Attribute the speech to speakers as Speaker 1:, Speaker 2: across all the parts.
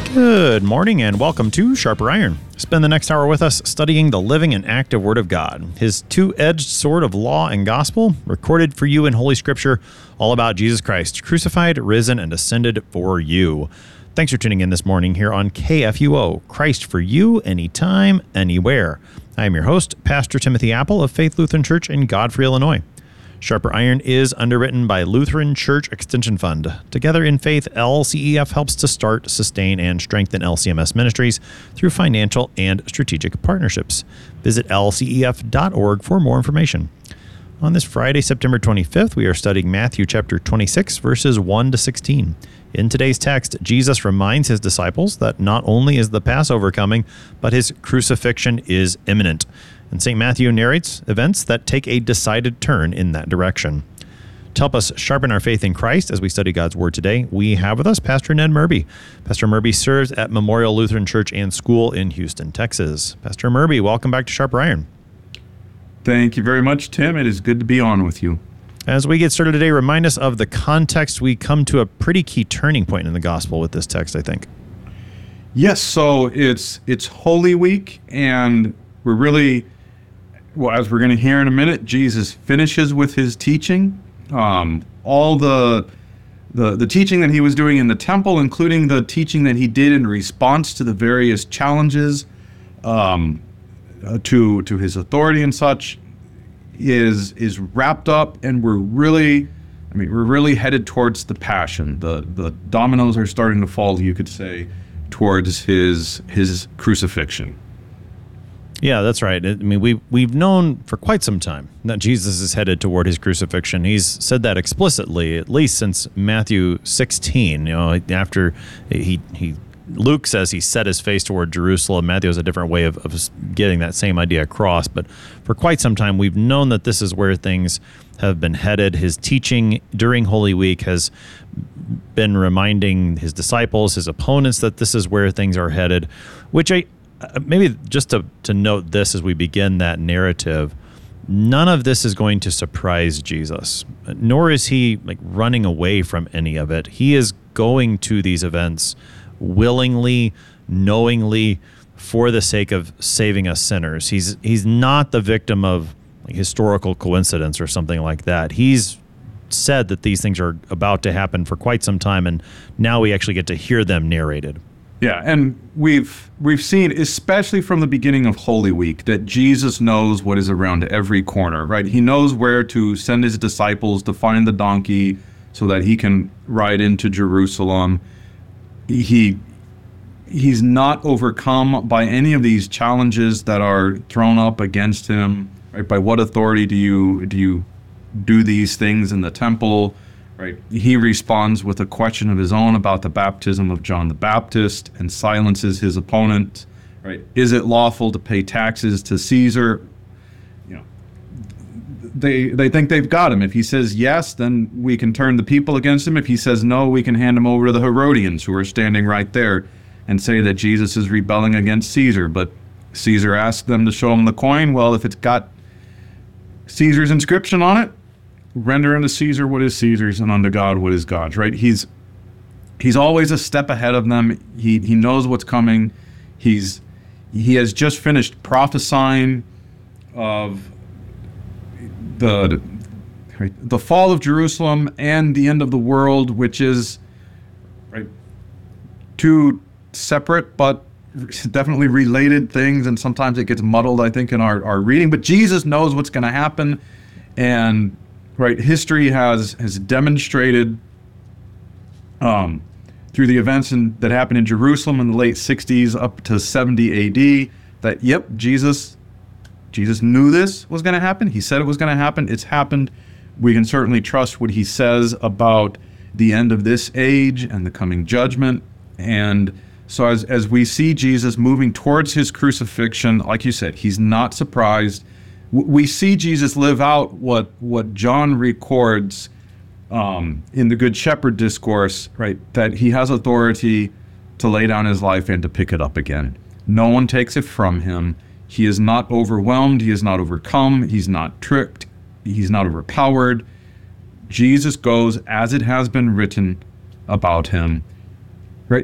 Speaker 1: Good morning and welcome to Sharper Iron. Spend the next hour with us studying the living and active Word of God, His two-edged sword of law and gospel, recorded for you in Holy Scripture, all about Jesus Christ, crucified, risen, and ascended for you. Thanks for tuning in this morning here on KFUO, Christ for you, anytime, anywhere. I am your host, Pastor Timothy Apple of Faith Lutheran Church in Godfrey, Illinois. Sharper Iron is underwritten by Lutheran Church Extension Fund. Together in Faith, LCEF helps to start, sustain, and strengthen LCMS ministries through financial and strategic partnerships. Visit lcef.org for more information. On this Friday, September 25th, we are studying Matthew chapter 26, verses 1 to 16. In today's text, Jesus reminds his disciples that not only is the Passover coming, but his crucifixion is imminent. And St. Matthew narrates events that take a decided turn in that direction. To help us sharpen our faith in Christ as we study God's Word today, we have with us Pastor Ned Murby. Pastor Murby serves at Memorial Lutheran Church and School in Houston, Texas. Pastor Murby, welcome back to Sharper Iron.
Speaker 2: Thank you very much, Tim. It is good to be on with you.
Speaker 1: As we get started today, remind us of the context. We come to a pretty key turning point in the gospel with this text, I think.
Speaker 2: Yes, so it's Holy Week, and we're really, well, as we're going to hear in a minute, Jesus finishes with his teaching. All the teaching that he was doing in the temple, including the teaching that he did in response to the various challenges to his authority and such, is wrapped up, and we're really headed towards the Passion. The dominoes are starting to fall, you could say, towards his crucifixion.
Speaker 1: Yeah, that's right. I mean, we've known for quite some time that Jesus is headed toward his crucifixion. He's said that explicitly, at least since Matthew 16. You know, after Luke says he set his face toward Jerusalem. Matthew has a different way of getting that same idea across. But for quite some time, we've known that this is where things have been headed. His teaching during Holy Week has been reminding his disciples, his opponents, that this is where things are headed, which maybe just to note this as we begin that narrative, none of this is going to surprise Jesus, nor is he running away from any of it. He is going to these events willingly, knowingly, for the sake of saving us sinners. He's not the victim of historical coincidence or something like that. He's said that these things are about to happen for quite some time, and now we actually get to hear them narrated.
Speaker 2: Yeah, and we've seen, especially from the beginning of Holy Week, that Jesus knows what is around every corner, right? He knows where to send his disciples to find the donkey so that he can ride into Jerusalem. He's not overcome by any of these challenges that are thrown up against him, right? By what authority do you do these things in the temple? Right. He responds with a question of his own about the baptism of John the Baptist and silences his opponent. Right. Is it lawful to pay taxes to Caesar? You know, they think they've got him. If he says yes, then we can turn the people against him. If he says no, we can hand him over to the Herodians, who are standing right there, and say that Jesus is rebelling against Caesar. But Caesar asked them to show him the coin. Well, if it's got Caesar's inscription on it, render unto Caesar what is Caesar's, and unto God what is God's, right? He's always a step ahead of them. He knows what's coming. He has just finished prophesying of the fall of Jerusalem and the end of the world, which is two separate but definitely related things, and sometimes it gets muddled, I think, in our reading. But Jesus knows what's going to happen, and history has demonstrated through the events that happened in Jerusalem in the late 60s up to 70 AD that, yep, Jesus knew this was going to happen. He said it was going to happen. It's happened. We can certainly trust what he says about the end of this age and the coming judgment. And so as we see Jesus moving towards his crucifixion, like you said, he's not surprised. We see Jesus live out what John records in the Good Shepherd discourse, right? That he has authority to lay down his life and to pick it up again. No one takes it from him. He is not overwhelmed. He is not overcome. He's not tricked. He's not overpowered. Jesus goes as it has been written about him, right?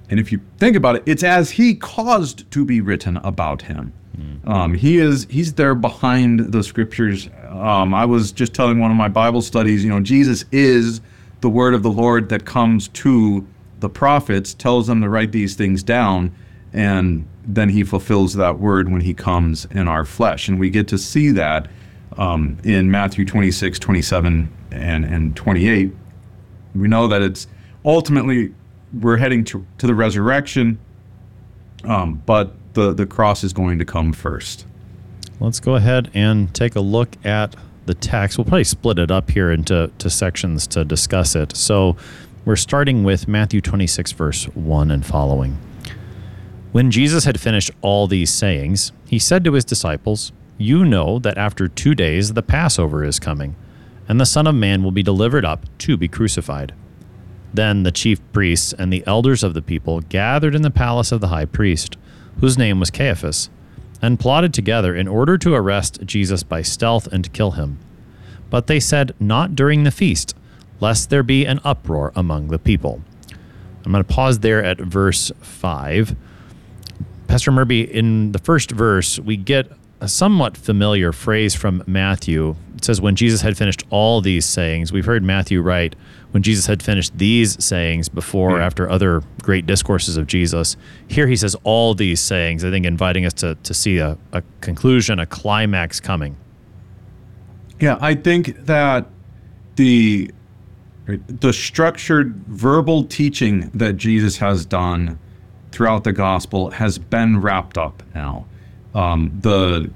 Speaker 2: And if you think about it, it's as he caused to be written about him. He's there behind the scriptures. I was just telling one of my Bible studies, Jesus is the word of the Lord that comes to the prophets, tells them to write these things down, and then he fulfills that word when he comes in our flesh. And we get to see that in Matthew 26, 27, and 28. We know that it's ultimately we're heading to the resurrection, but the cross is going to come first.
Speaker 1: Let's go ahead and take a look at the text. We'll probably split it up here into sections to discuss it. So we're starting with Matthew 26, verse 1 and following. When Jesus had finished all these sayings, he said to his disciples, "You know that after 2 days the Passover is coming, and the Son of Man will be delivered up to be crucified." Then the chief priests and the elders of the people gathered in the palace of the high priest, whose name was Caiaphas, and plotted together in order to arrest Jesus by stealth and kill him. But they said, "Not during the feast, lest there be an uproar among the people." I'm going to pause there at verse 5. Pastor Murby, in the first verse, we get a somewhat familiar phrase from Matthew. It says, when Jesus had finished all these sayings. We've heard Matthew write, when Jesus had finished these sayings before or after other great discourses of Jesus. Here he says all these sayings, I think inviting us to see a conclusion, a climax coming.
Speaker 2: Yeah, I think that the structured verbal teaching that Jesus has done throughout the gospel has been wrapped up now. The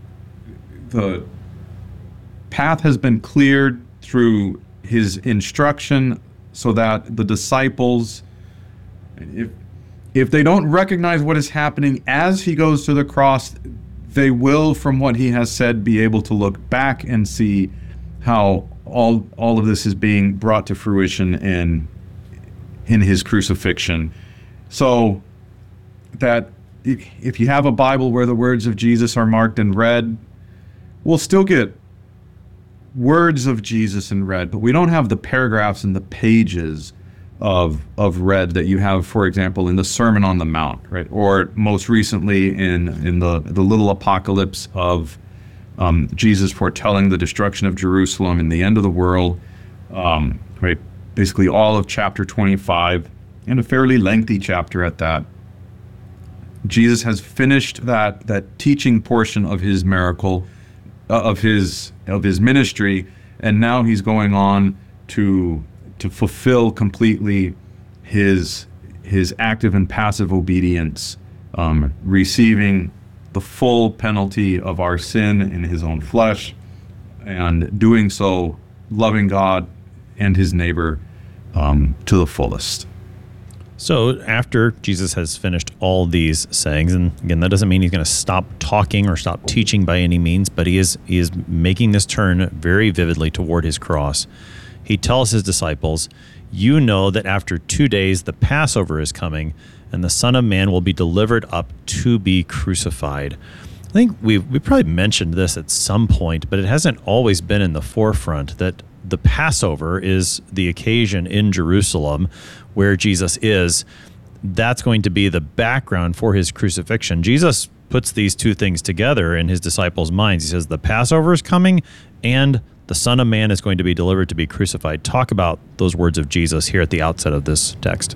Speaker 2: path has been cleared through his instruction so that the disciples, if they don't recognize what is happening as he goes to the cross, they will, from what he has said, be able to look back and see how all of this is being brought to fruition in his crucifixion. So that if you have a Bible where the words of Jesus are marked in red, we'll still get words of Jesus in red, but we don't have the paragraphs and the pages of red that you have, for example, in the Sermon on the Mount, right? Or most recently in the little apocalypse of Jesus foretelling the destruction of Jerusalem and the end of the world, right? Basically all of chapter 25, and a fairly lengthy chapter at that. Jesus has finished that teaching portion of his miracle, of his ministry, and now he's going on to fulfill completely his active and passive obedience, receiving the full penalty of our sin in his own flesh, and doing so loving God and his neighbor to the fullest.
Speaker 1: So after Jesus has finished all these sayings, and again, that doesn't mean he's going to stop talking or stop teaching by any means, but he is making this turn very vividly toward his cross. He tells his disciples, "You know that after 2 days the Passover is coming, and the Son of Man will be delivered up to be crucified." I think we probably mentioned this at some point, but it hasn't always been in the forefront that the Passover is the occasion in Jerusalem where Jesus is. That's going to be the background for his crucifixion. Jesus puts these two things together in his disciples' minds. He says the Passover is coming and the Son of Man is going to be delivered to be crucified. Talk about those words of Jesus here at the outset of this text.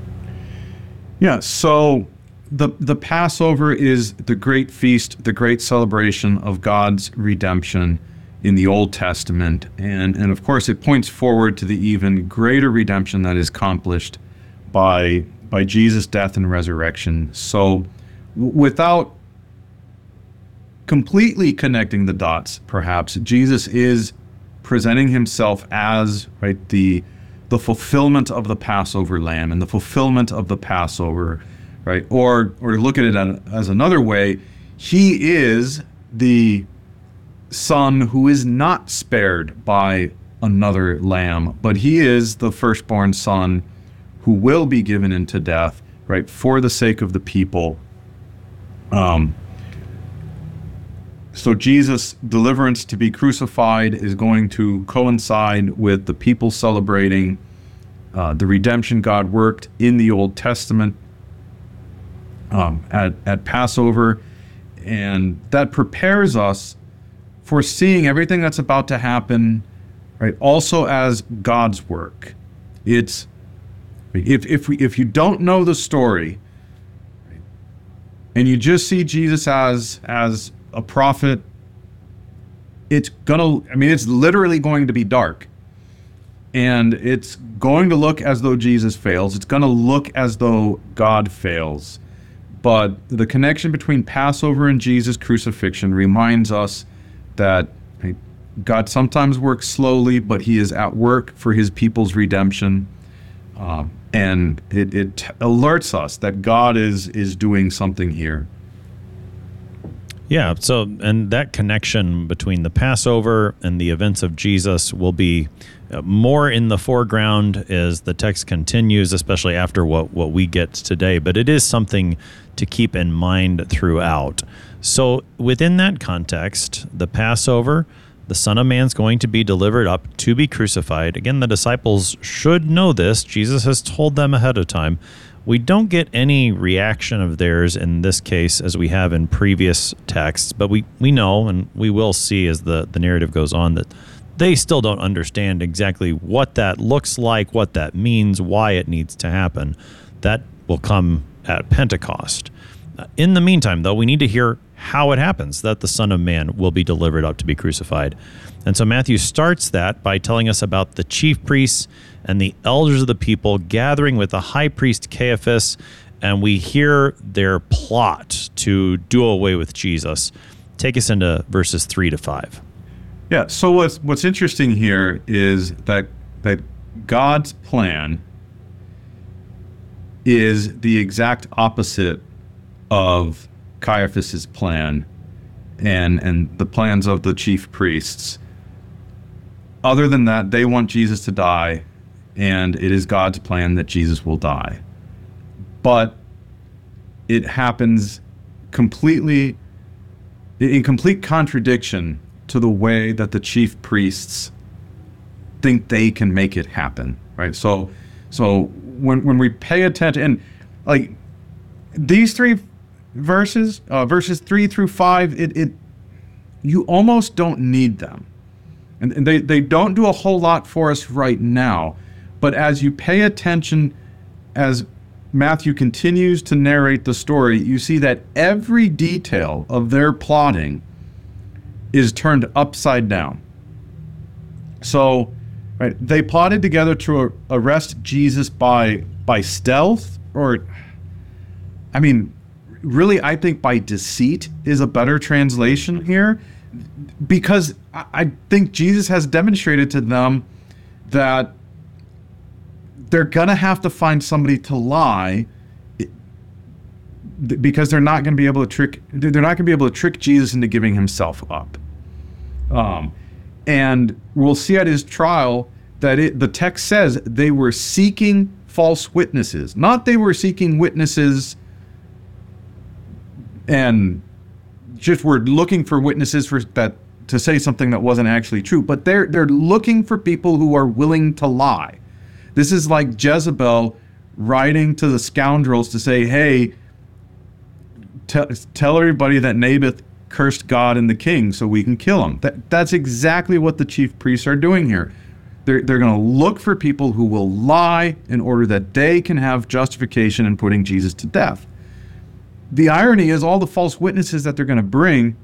Speaker 2: Yeah, so the Passover is the great feast, the great celebration of God's redemption in the Old Testament. And of course, it points forward to the even greater redemption that is accomplished by Jesus' death and resurrection. So without completely connecting the dots, perhaps, Jesus is presenting himself as, right, the fulfillment of the Passover lamb and the fulfillment of the Passover, right? Or to look at it as another way, he is the son who is not spared by another lamb, but he is the firstborn son who will be given into death, right, for the sake of the people. So Jesus' deliverance to be crucified is going to coincide with the people celebrating the redemption God worked in the Old Testament at Passover, and that prepares us for seeing everything that's about to happen, right? Also as God's work. It's if you don't know the story, right, and you just see Jesus as a prophet, it's literally going to be dark. And it's going to look as though Jesus fails. It's going to look as though God fails. But the connection between Passover and Jesus' crucifixion reminds us that God sometimes works slowly, but he is at work for his people's redemption. And it alerts us that God is doing something here.
Speaker 1: Yeah, so, and that connection between the Passover and the events of Jesus will be more in the foreground as the text continues, especially after what we get today. But it is something to keep in mind throughout. So within that context, the Passover, the Son of Man's going to be delivered up to be crucified. Again, the disciples should know this. Jesus has told them ahead of time. We don't get any reaction of theirs in this case as we have in previous texts, but we know, and we will see as the narrative goes on, that they still don't understand exactly what that looks like, what that means, why it needs to happen. That will come at Pentecost. In the meantime, though, we need to hear how it happens that the Son of Man will be delivered up to be crucified. And so Matthew starts that by telling us about the chief priests and the elders of the people gathering with the high priest Caiaphas, and we hear their plot to do away with Jesus. Take us into verses 3 to 5.
Speaker 2: Yeah, so what's interesting here is that God's plan is the exact opposite of Caiaphas's plan and the plans of the chief priests. Other than that, they want Jesus to die, and it is God's plan that Jesus will die. But it happens completely in complete contradiction to the way that the chief priests think they can make it happen, right? So when we pay attention, and like these three verses 3 through 5, you almost don't need them. And they don't do a whole lot for us right now. But as you pay attention, as Matthew continues to narrate the story, you see that every detail of their plotting is turned upside down. So, right, they plotted together to arrest Jesus by stealth, or, I mean, really, I think by deceit is a better translation here, because I think Jesus has demonstrated to them that they're going to have to find somebody to lie, because they're not going to be able to trick Jesus into giving himself up. And we'll see at his trial that the text says they were seeking false witnesses, not they were seeking witnesses and just were looking for witnesses for that to say something that wasn't actually true, but they're looking for people who are willing to lie. This is like Jezebel writing to the scoundrels to say, hey, tell everybody that Naboth cursed God and the king so we can kill him. That's exactly what the chief priests are doing here. They're going to look for people who will lie in order that they can have justification in putting Jesus to death. The irony is all the false witnesses that they're going to bring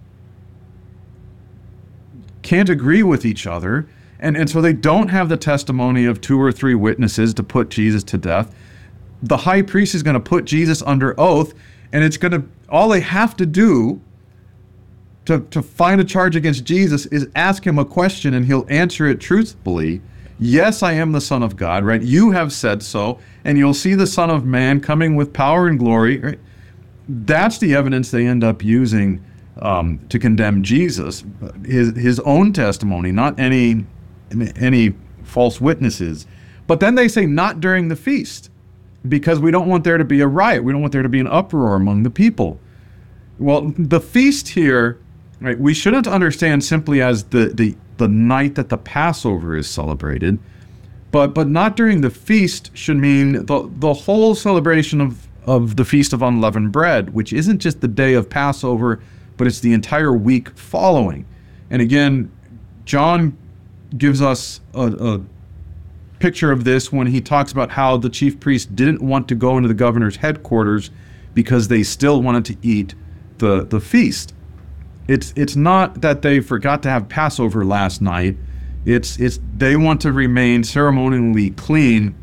Speaker 2: can't agree with each other, and so they don't have the testimony of 2 or 3 witnesses to put Jesus to death. The high priest is going to put Jesus under oath, and it's going to, all they have to do to find a charge against Jesus is ask him a question, and he'll answer it truthfully. Yes, I am the Son of God, right? You have said so, and you'll see the Son of Man coming with power and glory, right? That's the evidence they end up using to condemn Jesus, his own testimony, not any false witnesses. But then they say not during the feast, because we don't want there to be a riot. We don't want there to be an uproar among the people. Well, the feast here, right, we shouldn't understand simply as the night that the Passover is celebrated, but not during the feast should mean the whole celebration of the Feast of Unleavened Bread, which isn't just the day of Passover, but it's the entire week following. And again, John gives us a picture of this when he talks about how the chief priest didn't want to go into the governor's headquarters because they still wanted to eat the feast. It's not that they forgot to have Passover last night. It's they want to remain ceremonially clean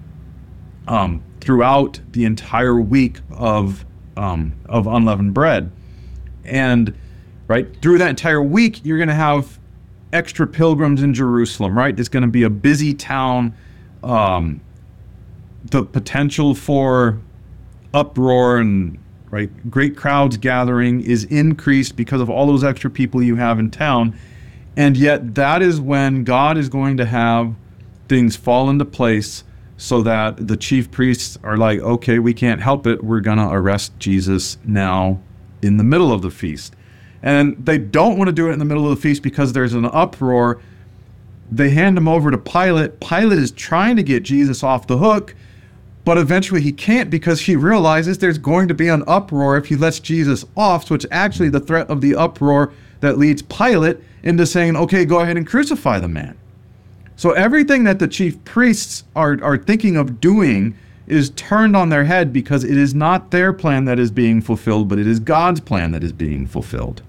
Speaker 2: throughout the entire week of unleavened bread. And right through that entire week, you're going to have extra pilgrims in Jerusalem, right? It's going to be a busy town. The potential for uproar and great crowds gathering is increased because of all those extra people you have in town. And yet that is when God is going to have things fall into place so that the chief priests are like, okay, we can't help it. We're going to arrest Jesus now in the middle of the feast. And they don't want to do it in the middle of the feast because there's an uproar. They hand him over to Pilate. Pilate is trying to get Jesus off the hook, but eventually he can't because he realizes there's going to be an uproar if he lets Jesus off. So it's actually the threat of the uproar that leads Pilate into saying, okay, go ahead and crucify the man. So everything that the chief priests are thinking of doing is turned on their head because it is not their plan that is being fulfilled, but it is God's plan that is being fulfilled.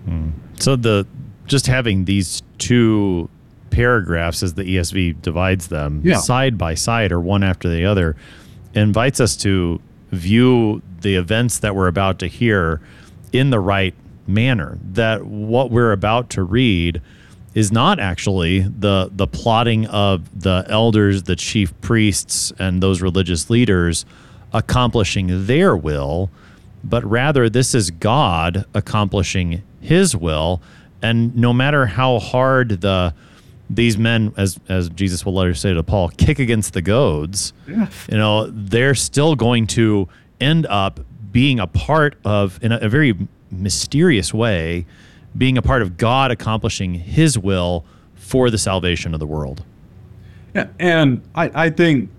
Speaker 1: So just having these two paragraphs, as the ESV divides them, side by side or one after the other, invites us to view the events that we're about to hear in the right manner. That what we're about to read is not actually the plotting of the elders, the chief priests, and those religious leaders accomplishing their will, but rather this is God accomplishing his will. And no matter how hard these men, as Jesus will later say to Paul, kick against the goads, they're still going to end up being a part of, in a very mysterious way, being a part of God accomplishing his will for the salvation of the world.
Speaker 2: Yeah, and I think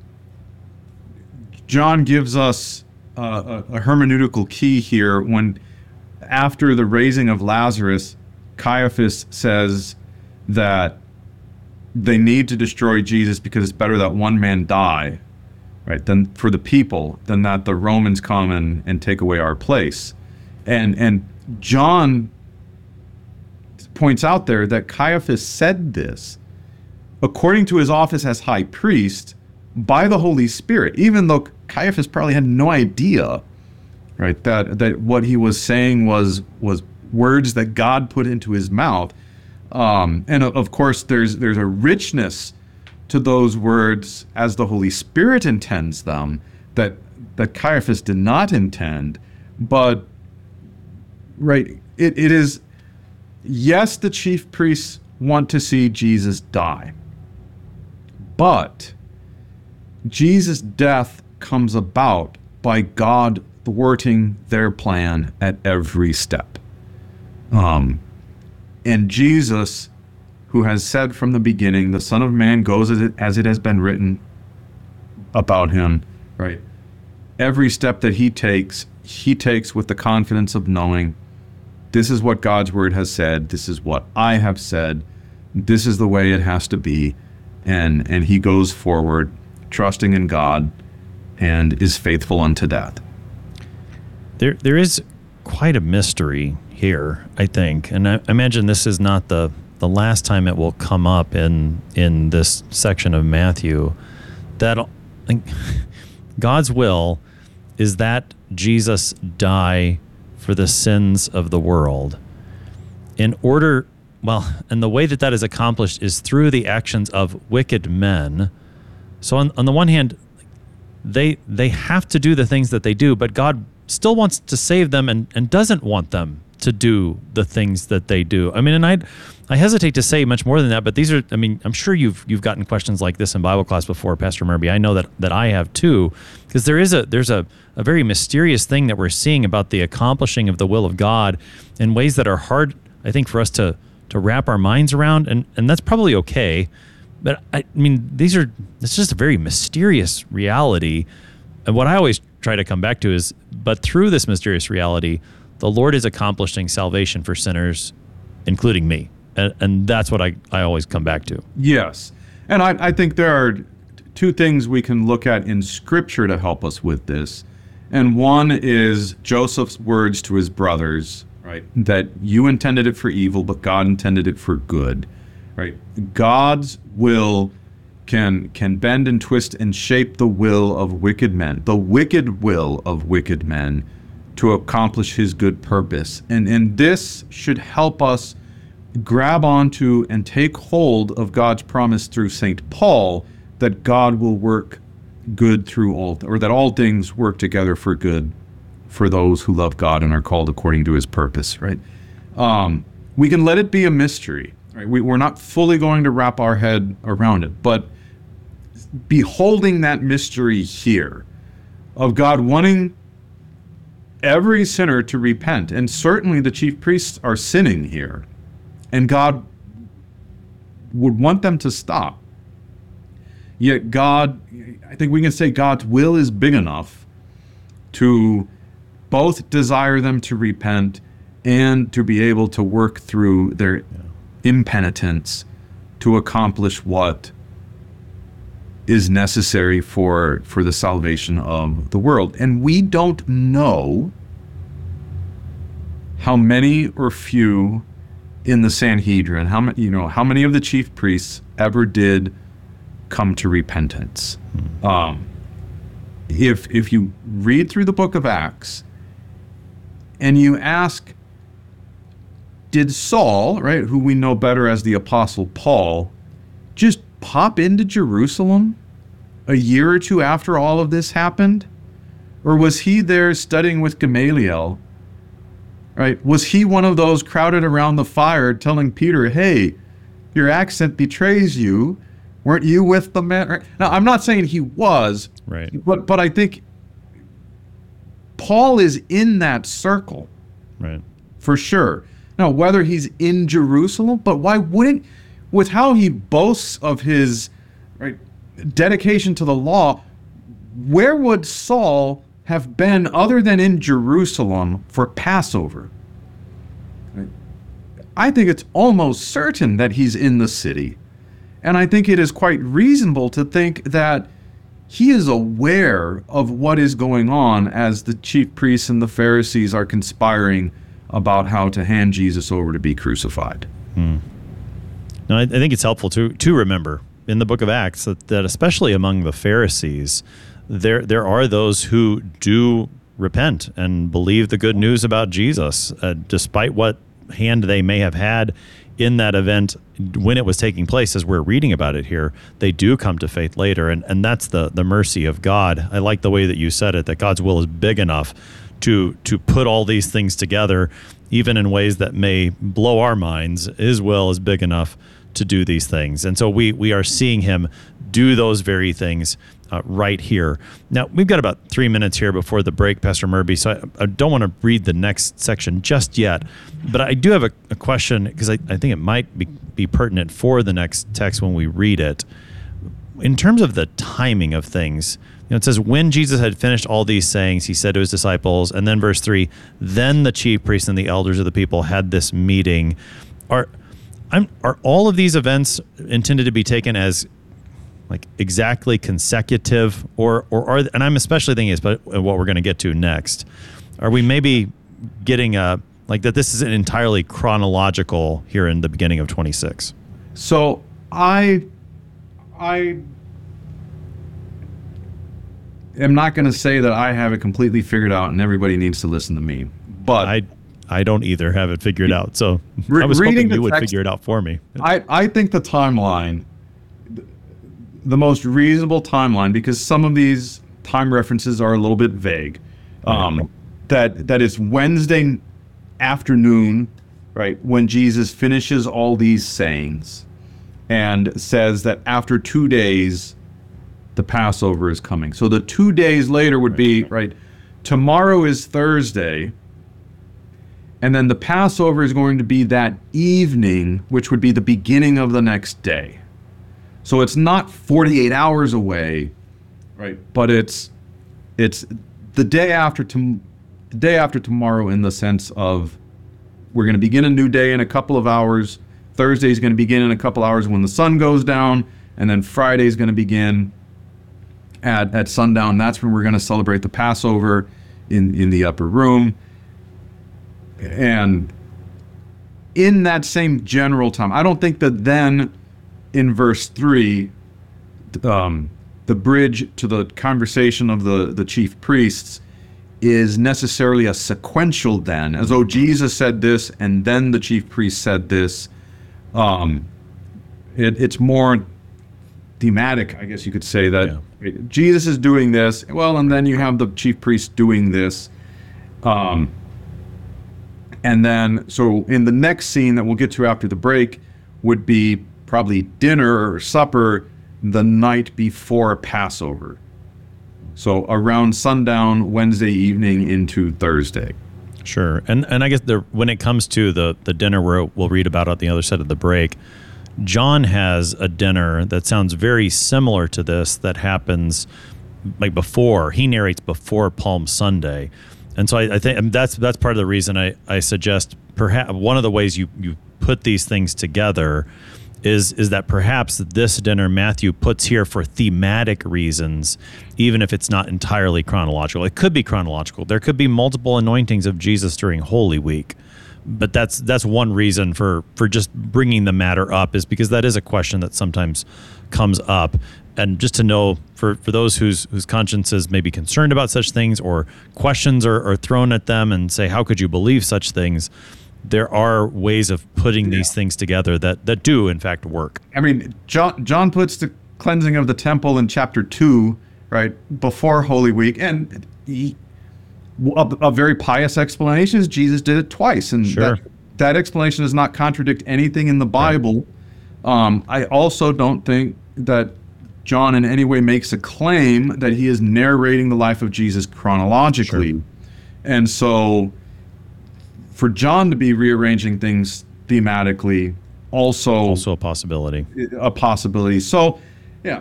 Speaker 2: John gives us a hermeneutical key here when, after the raising of Lazarus, Caiaphas says that they need to destroy Jesus because it's better that one man die, right, than for the people, than that the Romans come and take away our place. And John points out there that Caiaphas said this according to his office as high priest by the Holy Spirit, even though Caiaphas probably had no idea, right, that what he was saying was words that God put into his mouth. And of course, there's a richness to those words as the Holy Spirit intends them that Caiaphas did not intend. But right, it is, yes, the chief priests want to see Jesus die, but Jesus' death comes about by God thwarting their plan at every step. And Jesus, who has said from the beginning, the Son of Man goes as it has been written about him, right? Every step that he takes with the confidence of knowing, this is what God's word has said, this is what I have said, this is the way it has to be, and he goes forward, trusting in God, and is faithful unto death.
Speaker 1: There is quite a mystery here, I think, and I imagine this is not the last time it will come up in this section of Matthew, that God's will is that Jesus die for the sins of the world. And the way that is accomplished is through the actions of wicked men. So on the one hand, they have to do the things that they do, but God still wants to save them and doesn't want them to do the things that they do. I mean, and I hesitate to say much more than that, but these are, I mean, I'm sure you've gotten questions like this in Bible class before, Pastor Murby. I know that I have too, because there's a very mysterious thing that we're seeing about the accomplishing of the will of God in ways that are hard, I think, for us to wrap our minds around, and that's probably okay. But I mean, it's just a very mysterious reality. And what I always try to come back to is, but through this mysterious reality, the Lord is accomplishing salvation for sinners, including me. And that's what I always come back to.
Speaker 2: Yes. And I think there are two things we can look at in Scripture to help us with this. And one is Joseph's words to his brothers, right? That you intended it for evil, but God intended it for good, right? God's will can bend and twist and shape the will of wicked men, the wicked will of wicked men, to accomplish his good purpose. And this should help us grab onto and take hold of God's promise through St. Paul that God will work good through all, or that all things work together for good for those who love God and are called according to his purpose, right? We can let it be a mystery, right? We're not fully going to wrap our head around it, but beholding that mystery here of God wanting every sinner to repent, and certainly the chief priests are sinning here, and God would want them to stop. Yet God, I think we can say God's will is big enough to both desire them to repent and to be able to work through their impenitence to accomplish what is necessary for the salvation of the world. And we don't know how many or few in the Sanhedrin, how many of the chief priests ever did come to repentance. If you read through the book of Acts and you ask, did Saul, right, who we know better as the Apostle Paul, just pop into Jerusalem a year or two after all of this happened? Or was he there studying with Gamaliel? Right? Was he one of those crowded around the fire telling Peter, hey, your accent betrays you. Weren't you with the man? Right? Now, I'm not saying he was,
Speaker 1: right,
Speaker 2: but I think Paul is in that circle,
Speaker 1: right,
Speaker 2: for sure. Now, whether he's in Jerusalem, but why wouldn't, with how he boasts of his dedication to the law, where would Saul have been other than in Jerusalem for Passover? Right? I think it's almost certain that he's in the city. And I think it is quite reasonable to think that he is aware of what is going on as the chief priests and the Pharisees are conspiring about how to hand Jesus over to be crucified.
Speaker 1: No, I think it's helpful to remember in the book of Acts that especially among the Pharisees, there are those who do repent and believe the good news about Jesus, despite what hand they may have had in that event when it was taking place. As we're reading about it here, they do come to faith later, and that's the mercy of God. I like the way that you said it, that God's will is big enough to put all these things together, even in ways that may blow our minds. His will is big enough to do these things. And so we are seeing him do those very things right here. Now, we've got about 3 minutes here before the break, Pastor Murby, so I don't want to read the next section just yet, but I do have a question, because I think it might be pertinent for the next text when we read it. In terms of the timing of things, it says, when Jesus had finished all these sayings, he said to his disciples, and then verse 3, then the chief priests and the elders of the people had this meeting. Are all of these events intended to be taken as like exactly consecutive, or are, and I'm especially thinking it's what we're going to get to next, are we maybe getting like that this is an entirely chronological here in the beginning of 26?
Speaker 2: So I am not going to say that I have it completely figured out and everybody needs to listen to me, but
Speaker 1: I don't either have it figured out. So I was hoping you would figure it out for me.
Speaker 2: I think the timeline, the most reasonable timeline, because some of these time references are a little bit vague, that is Wednesday afternoon, right, when Jesus finishes all these sayings and says that after 2 days, the Passover is coming. So the 2 days later would be, right, tomorrow is Thursday, and then the Passover is going to be that evening, which would be the beginning of the next day. So it's not 48 hours away, right? But it's the day after tomorrow, in the sense of we're going to begin a new day in a couple of hours. Thursday is going to begin in a couple hours when the sun goes down, and then Friday is going to begin at sundown. That's when we're going to celebrate the Passover in the upper room. And in that same general time, I don't think that then in verse 3, the bridge to the conversation of the chief priests is necessarily a sequential then, as though Jesus said this and then the chief priest said this. It's more thematic, I guess you could say, that Jesus is doing this, well, and then you have the chief priest doing this. And then, so in the next scene that we'll get to after the break would be probably dinner or supper the night before Passover. So around sundown, Wednesday evening into Thursday.
Speaker 1: Sure. And I guess when it comes to the dinner we'll read about on the other side of the break, John has a dinner that sounds very similar to this that happens like before. He narrates before Palm Sunday. And so I think that's part of the reason I suggest perhaps one of the ways you put these things together is that perhaps this dinner Matthew puts here for thematic reasons, even if it's not entirely chronological. It could be chronological. There could be multiple anointings of Jesus during Holy Week. But that's one reason for just bringing the matter up, is because that is a question that sometimes comes up. And just to know, for those whose consciences may be concerned about such things, or questions are thrown at them and say, how could you believe such things? There are ways of putting these things together that do, in fact, work.
Speaker 2: I mean, John puts the cleansing of the temple in chapter 2, right, before Holy Week. And a very pious explanation is Jesus did it twice. And that explanation does not contradict anything in the Bible. Right. I also don't think that John in any way makes a claim that he is narrating the life of Jesus chronologically. Sure. And so for John to be rearranging things thematically, also
Speaker 1: a possibility.
Speaker 2: So, yeah,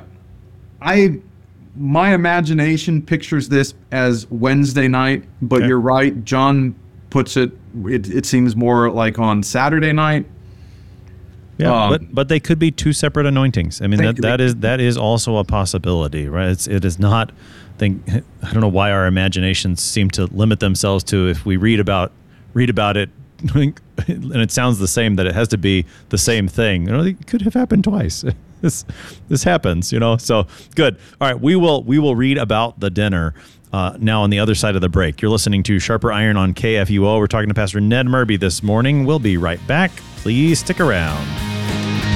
Speaker 2: my imagination pictures this as Wednesday night, but you're right. John puts it seems more like on Saturday night.
Speaker 1: Yeah, but they could be two separate anointings. I mean, that is also a possibility, right? It is not. I don't know why our imaginations seem to limit themselves to, if we read about it, and it sounds the same, that it has to be the same thing. It could have happened twice. This happens, So good. All right, we will read about the dinner now on the other side of the break. You're listening to Sharper Iron on KFUO. We're talking to Pastor Ned Murby this morning. We'll be right back. Please stick around.